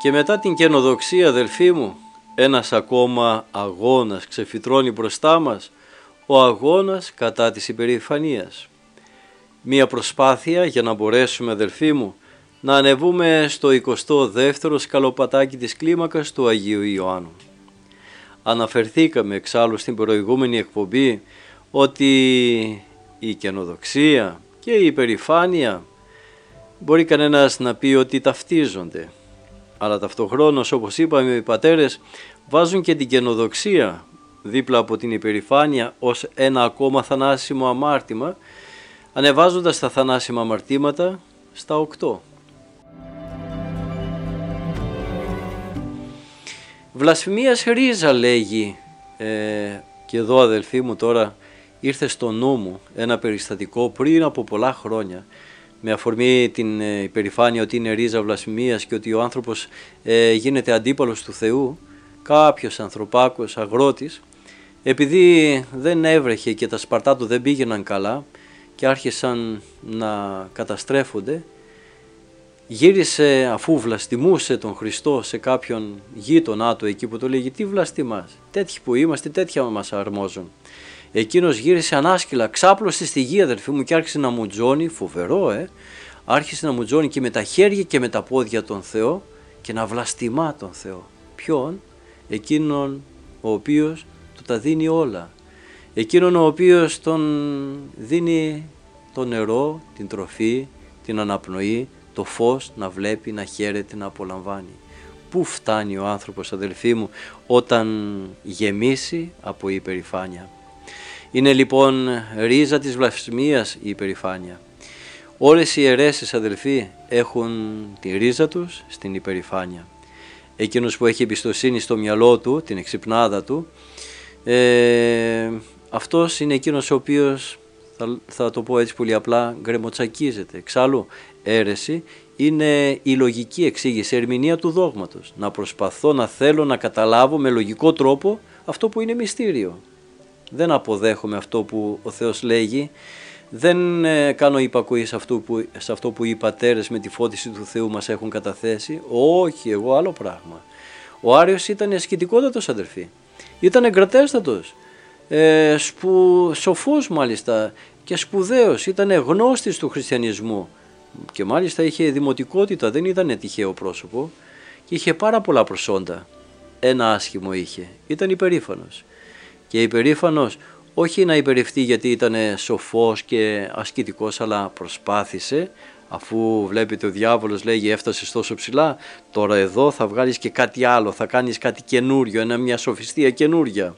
Και μετά την καινοδοξία, αδελφοί μου, ένας ακόμα αγώνας ξεφυτρώνει μπροστά μας, ο αγώνας κατά της υπερηφανίας. Μία προσπάθεια για να μπορέσουμε, αδελφοί μου, να ανεβούμε στο 22ο σκαλοπατάκι της κλίμακας του Αγίου Ιωάννου. Αναφερθήκαμε εξάλλου στην προηγούμενη εκπομπή ότι η καινοδοξία και η υπερηφάνεια μπορεί κανένας να πει ότι ταυτίζονται, αλλά ταυτοχρόνως, όπως είπαμε, οι πατέρες βάζουν και την καινοδοξία δίπλα από την υπερηφάνεια ως ένα ακόμα θανάσιμο αμάρτημα, ανεβάζοντας τα θανάσιμα αμαρτήματα στα 8. Βλασφημίας ρίζα, λέγει, και εδώ, αδελφοί μου, τώρα ήρθε στο νου μου ένα περιστατικό πριν από πολλά χρόνια, με αφορμή την υπερηφάνεια ότι είναι ρίζα βλασφημίας και ότι ο άνθρωπος γίνεται αντίπαλος του Θεού. Κάποιος ανθρωπάκος, αγρότης, επειδή δεν έβρεχε και τα σπαρτά του δεν πήγαιναν καλά και άρχισαν να καταστρέφονται, γύρισε, αφού βλαστημούσε τον Χριστό, σε κάποιον γείτονά του εκεί που το λέγει «Τι βλαστημάς, τέτοιοι που είμαστε, τέτοια μας αρμόζουν». Εκείνος γύρισε ανάσκυλα, ξάπλωσε στη γη, αδελφοί μου, και άρχισε να μουτζώνει, φοβερό, άρχισε να μουτζώνει και με τα χέρια και με τα πόδια τον Θεό και να βλαστημά τον Θεό. Ποιον? Εκείνον ο οποίος του τα δίνει όλα. Εκείνον ο οποίος τον δίνει το νερό, την τροφή, την αναπνοή, το φως, να βλέπει, να χαίρεται, να απολαμβάνει. Πού φτάνει ο άνθρωπος, αδελφοί μου, όταν γεμίσει από υπερηφάνεια? Είναι λοιπόν ρίζα της βλασφημίας η υπερηφάνεια. Όλες οι αιρέσεις, αδελφοί, έχουν τη ρίζα τους στην υπερηφάνεια. Εκείνος που έχει εμπιστοσύνη στο μυαλό του, την εξυπνάδα του, αυτός είναι εκείνος ο οποίος, θα το πω έτσι πολύ απλά, γκρεμοτσακίζεται. Εξάλλου, αίρεση είναι η λογική εξήγηση, ερμηνεία του δόγματος. Να προσπαθώ, να θέλω να καταλάβω με λογικό τρόπο αυτό που είναι μυστήριο. Δεν αποδέχομαι αυτό που ο Θεός λέγει, δεν κάνω υπακοή σε αυτό που οι πατέρες με τη φώτιση του Θεού μας έχουν καταθέσει. Όχι, εγώ άλλο πράγμα. Ο Άριος ήταν ασκητικότατος, αδερφοί, ήταν εγκρατέστατος, σοφός μάλιστα και σπουδαίος, ήταν γνώστης του χριστιανισμού και μάλιστα είχε δημοτικότητα, δεν ήταν τυχαίο πρόσωπο και είχε πάρα πολλά προσόντα. Ένα άσχημο είχε, ήταν υπερήφανος. Και υπερήφανος όχι να υπερηφθεί γιατί ήταν σοφός και ασκητικός, αλλά προσπάθησε, αφού βλέπετε ο διάβολος λέγει έφτασες τόσο ψηλά, τώρα εδώ θα βγάλεις και κάτι άλλο, θα κάνεις κάτι καινούριο, μια σοφιστία καινούρια.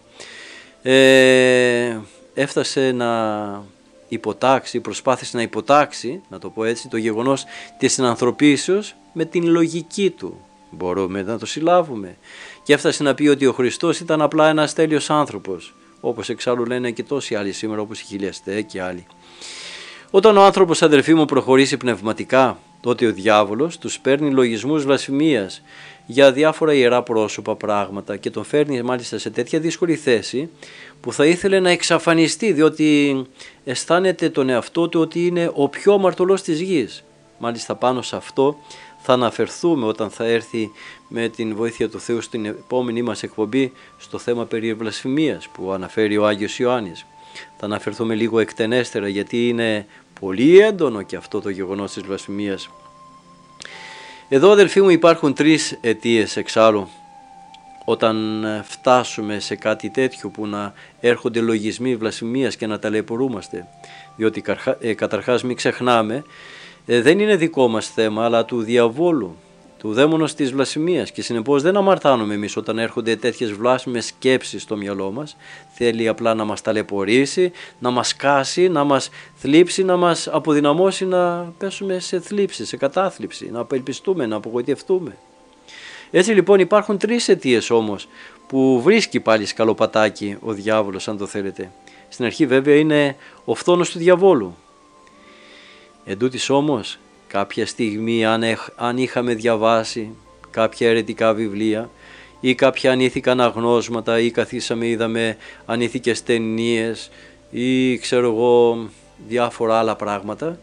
Έφτασε να υποτάξει, προσπάθησε να υποτάξει, να το πω έτσι, το γεγονός της συνανθρωπίσεως με την λογική του. Μπορούμε να το συλλάβουμε. Και έφτασε να πει ότι ο Χριστός ήταν απλά ένας τέλειος άνθρωπος, όπως εξάλλου λένε και τόσοι άλλοι σήμερα, όπως η Χιλιαστέ και άλλοι. Όταν ο άνθρωπος, αδερφοί μου, προχωρήσει πνευματικά, τότε ο διάβολος τους παίρνει λογισμούς βλασφημίας για διάφορα ιερά πρόσωπα, πράγματα, και τον φέρνει μάλιστα σε τέτοια δύσκολη θέση που θα ήθελε να εξαφανιστεί, διότι αισθάνεται τον εαυτό του ότι είναι ο πιο αμαρτωλός της γης. Μάλιστα πάνω σε αυτό θα αναφερθούμε όταν θα έρθει με την βοήθεια του Θεού στην επόμενη μας εκπομπή στο θέμα περί βλασφημίας που αναφέρει ο Άγιος Ιωάννης. Θα αναφερθούμε λίγο εκτενέστερα γιατί είναι πολύ έντονο και αυτό το γεγονός της βλασφημίας. Εδώ, αδελφοί μου, υπάρχουν τρεις αιτίες εξάλλου όταν φτάσουμε σε κάτι τέτοιο που να έρχονται λογισμοί βλασφημίας και να ταλαιπωρούμαστε, διότι καταρχάς μην ξεχνάμε, δεν είναι δικό μας θέμα αλλά του διαβόλου, του δαίμονος της βλασφημίας, και συνεπώς δεν αμαρτάνουμε εμείς όταν έρχονται τέτοιες βλάσφημες σκέψεις στο μυαλό μας. Θέλει απλά να μας ταλαιπωρήσει, να μας κάσει, να μας θλίψει, να μας αποδυναμώσει, να πέσουμε σε θλίψη, σε κατάθλιψη, να απελπιστούμε, να απογοητευτούμε. Έτσι λοιπόν υπάρχουν τρεις αιτίες όμως που βρίσκει πάλι σκαλοπατάκι ο διάβολος, αν το θέλετε. Στην αρχή βέβαια είναι ο φθόνος του διαβόλου. Εν τούτοις όμως, κάποια στιγμή αν είχαμε διαβάσει κάποια αιρετικά βιβλία ή κάποια ανήθικα αναγνώσματα ή καθίσαμε είδαμε ανήθικες ταινίες ή ξέρω εγώ διάφορα άλλα πράγματα,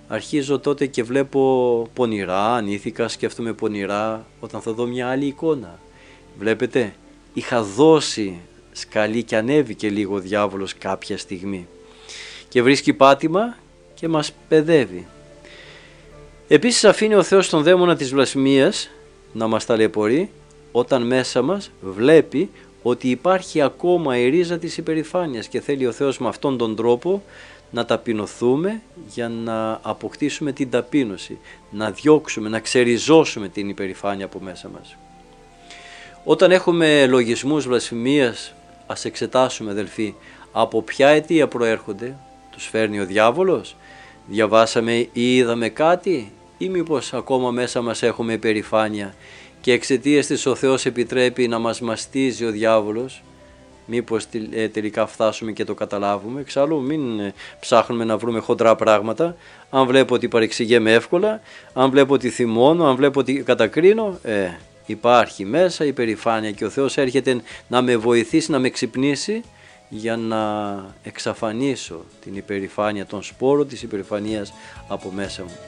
αρχίζω τότε και βλέπω πονηρά, ανήθικα, σκέφτομαι πονηρά όταν θα δω μια άλλη εικόνα. Βλέπετε, είχα δώσει σκαλί και ανέβηκε λίγο ο διάβολος κάποια στιγμή και βρίσκει πάτημα και μας παιδεύει. Επίσης αφήνει ο Θεός τον δαίμονα της βλασφημίας να μας ταλαιπωρεί όταν μέσα μας βλέπει ότι υπάρχει ακόμα η ρίζα της υπερηφάνειας και θέλει ο Θεός με αυτόν τον τρόπο να ταπεινωθούμε για να αποκτήσουμε την ταπείνωση, να διώξουμε, να ξεριζώσουμε την υπερηφάνεια από μέσα μας. Όταν έχουμε λογισμούς βλασφημίας, ας εξετάσουμε αδελφοί, από ποια αιτία προέρχονται, τους φέρνει ο διάβολος, διαβάσαμε ή είδαμε κάτι ή μήπως ακόμα μέσα μας έχουμε υπερηφάνεια και εξαιτίας της ο Θεός επιτρέπει να μας μαστίζει ο διάβολος, μήπως τελικά φτάσουμε και το καταλάβουμε. Εξάλλου μην ψάχνουμε να βρούμε χοντρά πράγματα. Αν βλέπω ότι παρεξηγέμαι εύκολα, αν βλέπω ότι θυμώνω, αν βλέπω ότι κατακρίνω, υπάρχει μέσα υπερηφάνεια και ο Θεός έρχεται να με βοηθήσει, να με ξυπνήσει για να εξαφανίσω την υπερηφάνεια, τον σπόρο της υπερηφανίας από μέσα μου.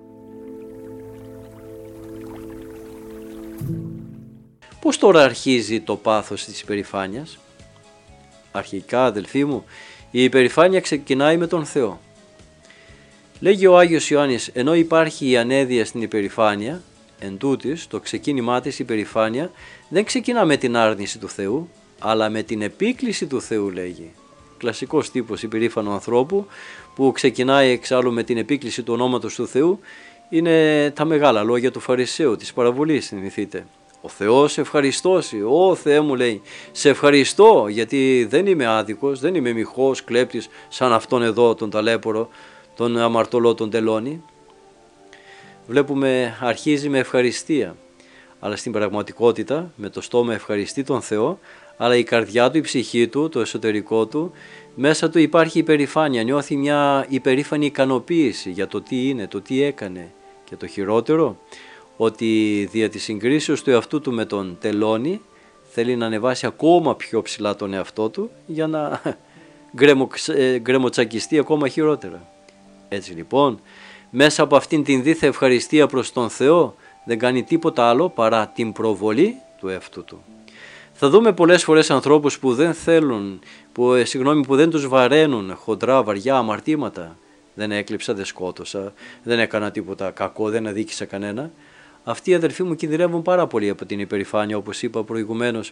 Πώς τώρα αρχίζει το πάθος της υπερηφάνειας? Αρχικά αδελφοί μου, η υπερηφάνεια ξεκινάει με τον Θεό. Λέγει ο Άγιος Ιωάννης, ενώ υπάρχει η ανέδεια στην υπερηφάνεια, εν τούτης, το ξεκίνημά της υπερηφάνεια δεν ξεκινά με την άρνηση του Θεού, αλλά με την επίκληση του Θεού, λέγει. Κλασικός τύπος υπερήφανου ανθρώπου που ξεκινάει εξάλλου με την επίκληση του ονόματος του Θεού είναι τα μεγάλα λόγια του Φαρισαίου, της παραβολής, θυμηθείτε. Ο Θεός σε ευχαριστώσει, Ω Θεέ μου, λέει, σε ευχαριστώ γιατί δεν είμαι άδικος, δεν είμαι μοιχός, κλέπτης σαν αυτόν εδώ τον ταλέπορο, τον αμαρτωλό, τον τελώνη. Βλέπουμε αρχίζει με ευχαριστία, αλλά στην πραγματικότητα με το στόμα ευχαριστεί τον Θεό, αλλά η καρδιά του, η ψυχή του, το εσωτερικό του, μέσα του υπάρχει υπερηφάνεια, νιώθει μια υπερήφανη ικανοποίηση για το τι είναι, το τι έκανε και το χειρότερο, ότι δια της συγκρίσεως του εαυτού του με τον τελώνη θέλει να ανεβάσει ακόμα πιο ψηλά τον εαυτό του για να γκρεμοτσακιστεί ακόμα χειρότερα. Έτσι λοιπόν, μέσα από αυτήν την δίθε ευχαριστία προς τον Θεό δεν κάνει τίποτα άλλο παρά την προβολή του εαυτού του. Θα δούμε πολλές φορές ανθρώπους που δεν θέλουν, που δεν τους βαραίνουν χοντρά, βαριά αμαρτήματα. Δεν έκλειψα, δεν σκότωσα, δεν έκανα τίποτα κακό, δεν αδίκησα κανένα. Αυτοί οι αδελφοί μου κινδυνεύουν πάρα πολύ από την υπερηφάνεια, όπως είπα προηγουμένως.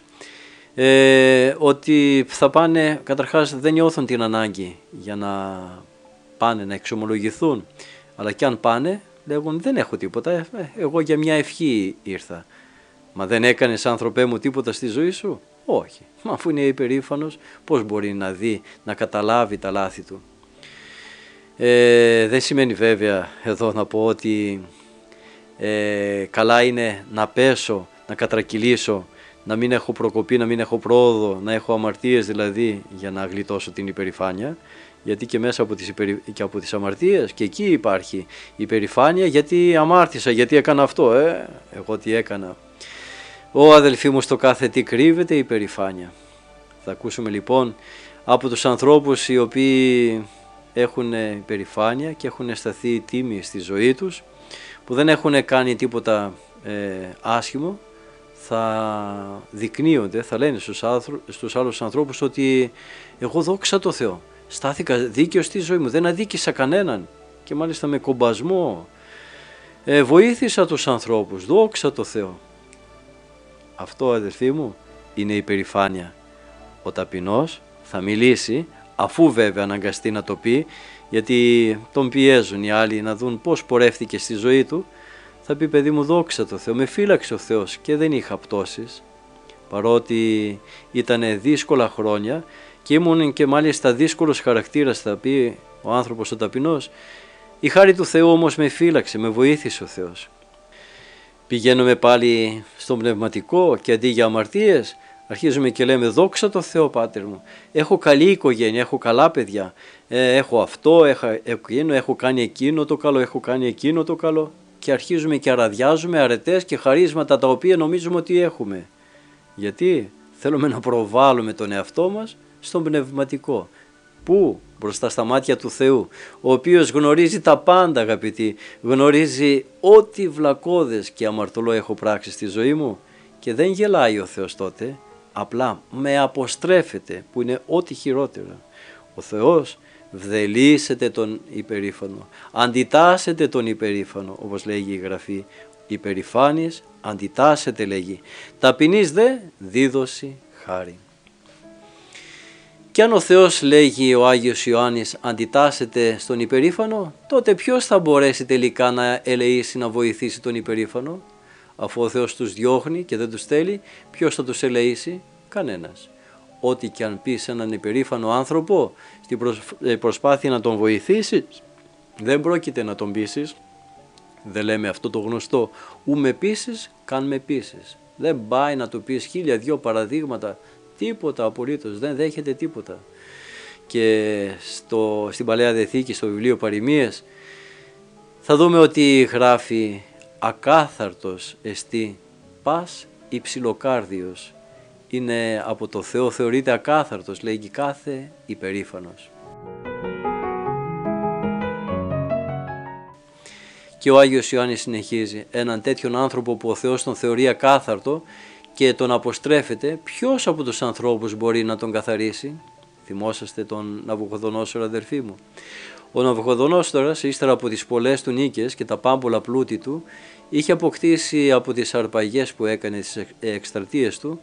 Ότι θα πάνε, καταρχάς δεν νιώθουν την ανάγκη για να πάνε να εξομολογηθούν. Αλλά κι αν πάνε, λέγουν δεν έχω τίποτα, εγώ για μια ευχή ήρθα. Μα δεν έκανες άνθρωπέ μου τίποτα στη ζωή σου? Όχι. Μα αφού είναι υπερήφανος, πώς μπορεί να δει, να καταλάβει τα λάθη του? Δεν σημαίνει βέβαια εδώ να πω ότι καλά είναι να πέσω, να κατρακυλήσω, να μην έχω προκοπή, να μην έχω πρόοδο, να έχω αμαρτίες δηλαδή για να γλιτώσω την υπερηφάνεια, γιατί και μέσα από τις αμαρτίες και εκεί υπάρχει υπερηφάνεια, γιατί αμάρτησα, γιατί έκανα αυτό, εγώ τι έκανα. Αδελφοί μου, στο κάθε τι κρύβεται η υπερηφάνεια. Θα ακούσουμε λοιπόν από τους ανθρώπους οι οποίοι έχουν υπερηφάνεια και έχουν σταθεί τίμοι στη ζωή τους, που δεν έχουν κάνει τίποτα άσχημο, θα δεικνύονται, θα λένε στους άλλους ανθρώπους ότι εγώ δόξα τω Θεώ, στάθηκα δίκαιος στη ζωή μου, δεν αδίκησα κανέναν και μάλιστα με κομπασμό, βοήθησα τους ανθρώπους, δόξα τω Θεώ. Αυτό αδελφοί μου είναι υπερηφάνεια. Ο ταπεινός θα μιλήσει, αφού βέβαια αναγκαστεί να το πει, γιατί τον πιέζουν οι άλλοι να δουν πώς πορεύτηκε στη ζωή του, θα πει παιδί μου δόξα τω Θεώ, με φύλαξε ο Θεός και δεν είχα πτώσεις, παρότι ήταν δύσκολα χρόνια και ήμουν και μάλιστα δύσκολος χαρακτήρας, θα πει ο άνθρωπος ο ταπεινός, η χάρη του Θεού όμως με φύλαξε, με βοήθησε ο Θεός. Πηγαίνουμε πάλι στον πνευματικό και αντί για αμαρτίες αρχίζουμε και λέμε δόξα τω Θεώ Πάτερ μου, έχω καλή οικογένεια, έχω καλά παιδιά, έχω αυτό, έχω κάνει εκείνο το καλό, έχω κάνει εκείνο το καλό, και αρχίζουμε και αραδιάζουμε αρετές και χαρίσματα τα οποία νομίζουμε ότι έχουμε. Γιατί θέλουμε να προβάλλουμε τον εαυτό μας στον πνευματικό. Πού? Μπροστά στα μάτια του Θεού, ο οποίος γνωρίζει τα πάντα, αγαπητοί, γνωρίζει ό,τι βλακώδες και αμαρτωλό έχω πράξει στη ζωή μου, και δεν γελάει ο Θεός τότε, απλά με αποστρέφεται, που είναι ό,τι χειρότερο. Ο Θεός βδελίσεται τον υπερήφανο, αντιτάσσεται τον υπερήφανο, όπως λέγει η Γραφή, υπερηφάνης αντιτάσσεται, λέγει, ταπεινής δε δίδωση χάρη. Και αν ο Θεός, λέγει ο Άγιος Ιωάννης, αντιτάσσεται στον υπερήφανο, τότε ποιος θα μπορέσει τελικά να ελεήσει, να βοηθήσει τον υπερήφανο? Αφού ο Θεός τους διώχνει και δεν τους θέλει, ποιος θα τους ελεήσει? Κανένας. Ό,τι και αν πεις έναν υπερήφανο άνθρωπο στην προσπάθεια να τον βοηθήσεις, δεν πρόκειται να τον πείσεις. Δεν λέμε αυτό το γνωστό, ου με πείσεις, καν με πείσεις. Δεν πάει να του πεις 1002 παραδείγματα, τίποτα απολύτως, δεν δέχεται τίποτα. Και στην Παλαιά Διαθήκη, στο βιβλίο Παροιμίες, θα δούμε ότι γράφει ακάθαρτος εστί πας υψηλοκάρδιος. Είναι από το Θεό, θεωρείται ακάθαρτος, λέγει, κάθε υπερήφανος. Και ο Άγιος Ιωάννης συνεχίζει, έναν τέτοιον άνθρωπο που ο Θεός τον θεωρεί ακάθαρτο και τον αποστρέφεται, ποιος από τους ανθρώπους μπορεί να τον καθαρίσει? Θυμόσαστε τον Ναβουχοδονόσορα, αδερφοί μου? Ο Ναβουχοδονόσορας, ύστερα από τις πολλές του νίκες και τα πάμπολα πλούτη του, είχε αποκτήσει από τις αρπαγές που έκανε, τις εκστρατείες του,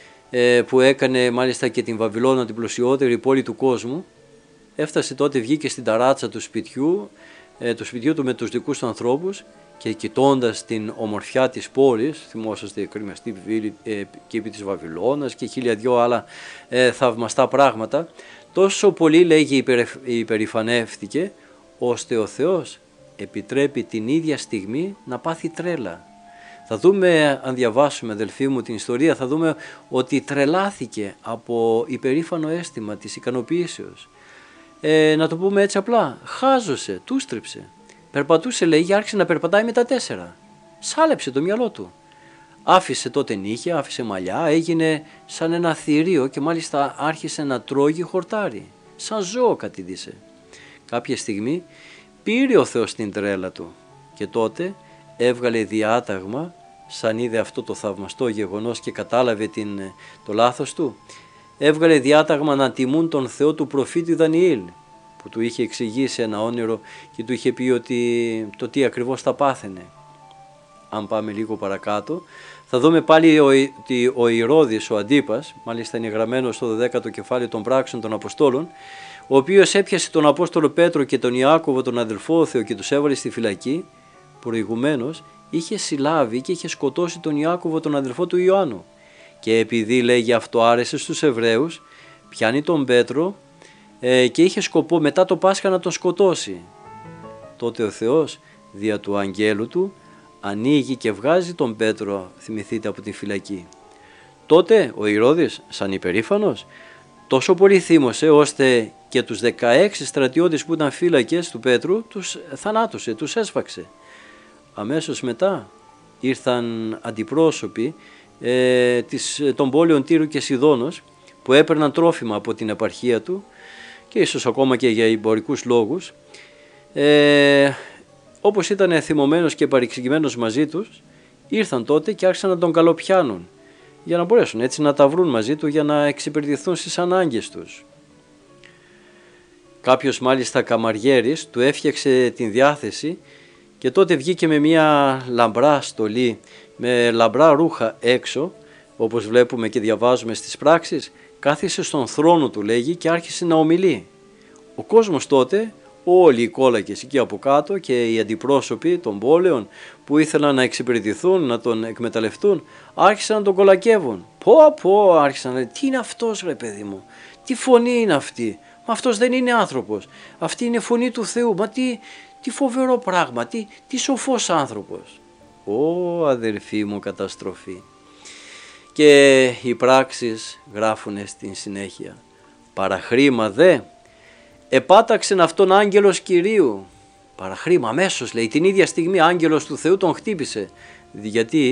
που έκανε μάλιστα και την Βαβυλώνα, την πλουσιότερη πόλη του κόσμου. Έφτασε τότε, βγήκε στην ταράτσα του σπιτιού του με τους δικούς του ανθρώπους, και κοιτώντας την ομορφιά της πόλης, θυμόσαστε κρυμαστή κήπη της Βαβυλώνας και 1002 άλλα θαυμαστά πράγματα, τόσο πολύ, λέγει, υπερηφανεύτηκε, ώστε ο Θεός επιτρέπει την ίδια στιγμή να πάθει τρέλα. Θα δούμε, αν διαβάσουμε, αδελφοί μου, την ιστορία, θα δούμε ότι τρελάθηκε από υπερήφανο αίσθημα της ικανοποίησεως. Να το πούμε έτσι απλά, χάζωσε, τούστρεψε. Περπατούσε, λέγει, άρχισε να περπατάει με τα 4. Σάλεψε το μυαλό του. Άφησε τότε νύχια, άφησε μαλλιά, έγινε σαν ένα θηρίο και μάλιστα άρχισε να τρώγει χορτάρι. Σαν ζώο κατηδίσε. Κάποια στιγμή πήρε ο Θεός την τρέλα του και τότε έβγαλε διάταγμα, σαν είδε αυτό το θαυμαστό γεγονός και κατάλαβε το λάθος του, έβγαλε διάταγμα να τιμούν τον Θεό του προφήτη Δανιήλ, που του είχε εξηγήσει ένα όνειρο και του είχε πει ότι το τι ακριβώς θα πάθαινε. Αν πάμε λίγο παρακάτω, θα δούμε πάλι ότι ο Ηρώδης, ο Αντίπας, μάλιστα είναι γραμμένο στο 12ο κεφάλαιο των Πράξεων των Αποστόλων, ο οποίος έπιασε τον Απόστολο Πέτρο και τον Ιάκωβο, τον αδελφό Θεό, και τους έβαλε στη φυλακή. Προηγουμένως είχε συλλάβει και είχε σκοτώσει τον Ιάκωβο, τον αδελφό του Ιωάννου. Και επειδή, λέγει, αυτό άρεσε στους Εβραίους, πιάνει τον Πέτρο και είχε σκοπό μετά το Πάσχα να τον σκοτώσει. Τότε ο Θεός, δια του αγγέλου του, ανοίγει και βγάζει τον Πέτρο, θυμηθείτε, από τη φυλακή. Τότε ο Ηρώδης, σαν υπερήφανος, τόσο πολύ θύμωσε, ώστε και τους 16 στρατιώτες που ήταν φύλακες του Πέτρου τους θανάτωσε, τους έσφαξε. Αμέσως μετά ήρθαν αντιπρόσωποι των πόλεων Τύρου και Σιδώνος, που έπαιρναν τρόφιμα από την επαρχία του και ίσως ακόμα και για εμπορικούς λόγους. Όπως ήταν θυμωμένος και παρεξηγημένος μαζί τους, ήρθαν τότε και άρχισαν να τον καλοπιάνουν, για να μπορέσουν έτσι να τα βρουν μαζί του, για να εξυπηρετηθούν στις ανάγκες τους. Κάποιος μάλιστα καμαριέρης του έφτιαξε την διάθεση και τότε βγήκε με μια λαμπρά στολή, με λαμπρά ρούχα έξω, όπως βλέπουμε και διαβάζουμε στις πράξεις, κάθισε στον θρόνο του, λέγει, και άρχισε να ομιλεί. Ο κόσμος τότε, όλοι οι κόλακες εκεί από κάτω και οι αντιπρόσωποι των πόλεων που ήθελαν να εξυπηρετηθούν, να τον εκμεταλλευτούν, άρχισαν να τον κολακεύουν. Άρχισαν να λένε, τι είναι αυτός, ρε παιδί μου, τι φωνή είναι αυτή, μα αυτός δεν είναι άνθρωπος, αυτή είναι φωνή του Θεού, μα τι φοβερό πράγμα, τι σοφός άνθρωπος. Ω, αδερφοί μου, καταστροφή. Και οι πράξεις γράφουνε στην συνέχεια. Παραχρήμα δε επάταξεν αυτόν άγγελος Κυρίου. Παραχρήμα, αμέσως, λέει, την ίδια στιγμή άγγελος του Θεού τον χτύπησε.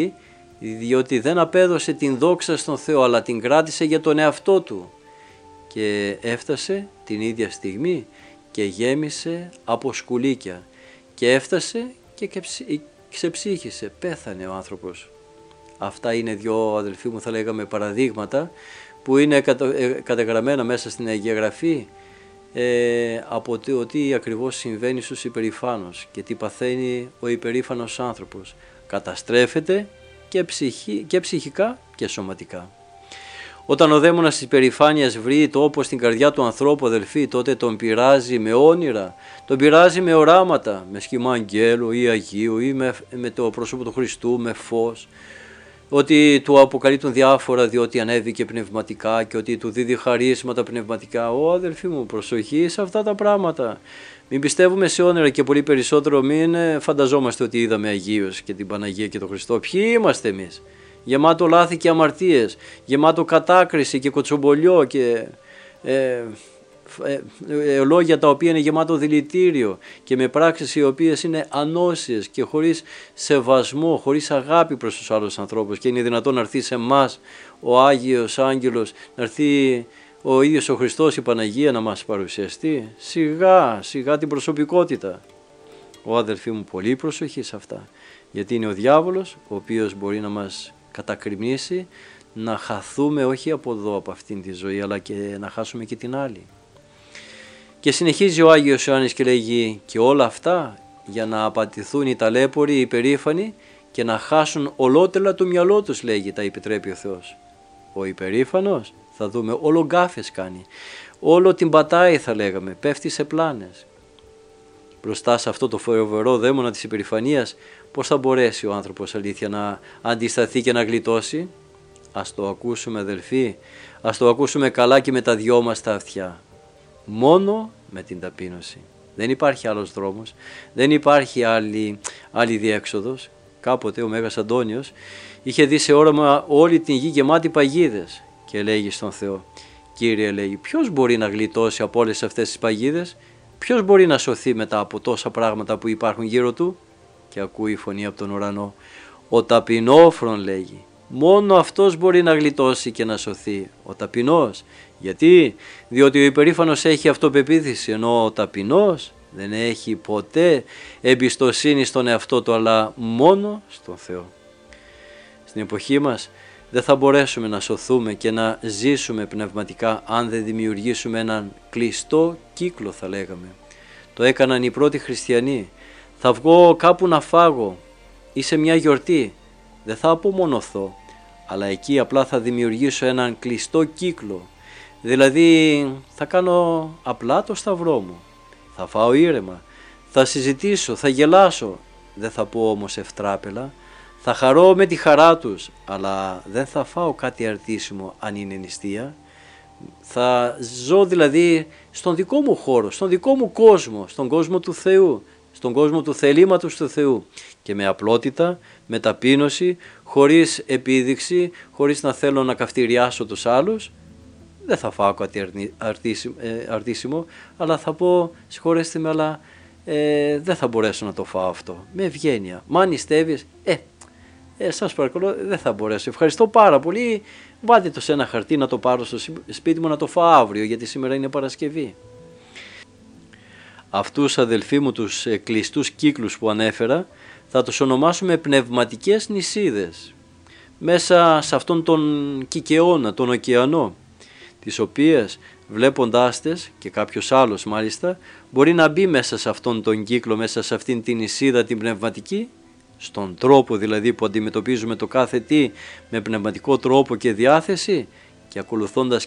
Διότι δεν απέδωσε την δόξα στον Θεό, αλλά την κράτησε για τον εαυτό του. και έφτασε την ίδια στιγμή και γέμισε από σκουλίκια και έφτασε και ξεψύχησε, πέθανε ο άνθρωπος. Αυτά είναι δυο, αδελφοί μου, θα λέγαμε παραδείγματα που είναι καταγραμμένα μέσα στην Αγία Γραφή από το τι ακριβώς συμβαίνει στους υπερηφάνους και τι παθαίνει ο υπερήφανος άνθρωπος. Καταστρέφεται και ψυχικά και σωματικά. Όταν ο δαίμονας της υπερηφάνειας βρει τόπο στην καρδιά του ανθρώπου, αδελφοί, τότε τον πειράζει με όνειρα, τον πειράζει με οράματα, με σχήμα αγγέλου ή Αγίου ή με το πρόσωπο του Χριστού, με φως, ότι του αποκαλύπτουν διάφορα διότι ανέβηκε πνευματικά και ότι του δίδει χαρίσματα πνευματικά. Αδελφοί μου, προσοχή σε αυτά τα πράγματα. Μην πιστεύουμε σε όνειρα και πολύ περισσότερο μην φανταζόμαστε ότι είδαμε Αγίους και την Παναγία και τον Χριστό. Ποιοι είμαστε εμείς? Γεμάτο λάθη και αμαρτίες, γεμάτο κατάκριση και κοτσομπολιό και λόγια τα οποία είναι γεμάτο δηλητήριο και με πράξεις οι οποίες είναι ανώσιες και χωρίς σεβασμό, χωρίς αγάπη προς τους άλλους ανθρώπους. Και είναι δυνατόν να έρθει σε εμάς ο Άγιος Άγγελος, να έρθει ο ίδιος ο Χριστός, η Παναγία να μας παρουσιαστεί? Σιγά την προσωπικότητα. Αδελφοί μου, πολύ προσοχή σε αυτά, γιατί είναι ο διάβολος ο οποίος μπορεί να μας κατακριμνήσει, να χαθούμε όχι από εδώ, από αυτήν τη ζωή, αλλά και να χάσουμε και την άλλη. Και συνεχίζει ο Άγιος Ιωάννης και λέγει, και όλα αυτά για να απατηθούν οι ταλέποροι, οι υπερήφανοι και να χάσουν ολότελα το μυαλό τους, λέγει, τα επιτρέπει ο Θεός. Ο υπερήφανος, θα δούμε, όλο γκάφες κάνει, όλο την πατάει, θα λέγαμε, πέφτει σε πλάνες. Μπροστά σε αυτό το φοβερό δαίμονα της υπερηφανίας, πώς θα μπορέσει ο άνθρωπος, αλήθεια, να αντισταθεί και να γλιτώσει? Ας το ακούσουμε, αδελφοί, ας το ακούσουμε καλά και με τα δυο μας τα αυτιά. Μόνο με την ταπείνωση. Δεν υπάρχει άλλος δρόμος, δεν υπάρχει άλλη διέξοδος. Κάποτε ο Μέγας Αντώνιος είχε δει σε όραμα όλη την γη γεμάτη παγίδες και λέγει στον Θεό, Κύριε, λέγει, ποιος μπορεί να γλιτώσει από όλες αυτές τις παγίδες? Ποιος μπορεί να σωθεί μετά από τόσα πράγματα που υπάρχουν γύρω του? Και ακούει η φωνή από τον ουρανό, ο ταπεινόφρον, λέγει. Μόνο αυτός μπορεί να γλιτώσει και να σωθεί, ο ταπεινός. Γιατί? Διότι ο υπερήφανος έχει αυτοπεποίθηση, ενώ ο ταπεινός δεν έχει ποτέ εμπιστοσύνη στον εαυτό του, αλλά μόνο στον Θεό. Στην εποχή μας δεν θα μπορέσουμε να σωθούμε και να ζήσουμε πνευματικά αν δεν δημιουργήσουμε έναν κλειστό κύκλο, θα λέγαμε. Το έκαναν οι πρώτοι χριστιανοί. Θα βγω κάπου να φάγω ή σε μια γιορτή, δεν θα απομονωθώ, αλλά εκεί απλά θα δημιουργήσω έναν κλειστό κύκλο. Δηλαδή θα κάνω απλά το σταυρό μου, θα φάω ήρεμα, θα συζητήσω, θα γελάσω, δεν θα πω όμως ευτράπελα, θα χαρώ με τη χαρά τους, αλλά δεν θα φάω κάτι αρτήσιμο αν είναι νηστεία. Θα ζω δηλαδή στον δικό μου χώρο, στον δικό μου κόσμο, στον κόσμο του Θεού, στον κόσμο του θελήματος του Θεού και με απλότητα, με ταπείνωση, χωρίς επίδειξη, χωρίς να θέλω να καυτηριάσω τους άλλους. Δεν θα φάω κάτι αρτήσιμο, αλλά θα πω, συγχωρέστε με, αλλά δεν θα μπορέσω να το φάω αυτό. Με ευγένεια. Μα αν νηστεύεις, σας παρακαλώ, δεν θα μπορέσω. Ευχαριστώ πάρα πολύ. Βάλτε το σε ένα χαρτί να το πάρω στο σπίτι μου να το φάω αύριο, γιατί σήμερα είναι Παρασκευή. Αυτούς, αδελφοί μου, τους κλειστούς κύκλους που ανέφερα, θα τους ονομάσουμε πνευματικές νησίδες. Μέσα σε αυτόν τον κικαιώνα, τον ωκεανό, τις οποίες βλέποντάς τες και κάποιος άλλος μάλιστα μπορεί να μπει μέσα σε αυτόν τον κύκλο, μέσα σε αυτήν την νησίδα την πνευματική, στον τρόπο δηλαδή που αντιμετωπίζουμε το κάθε τι με πνευματικό τρόπο και διάθεση και ακολουθώντας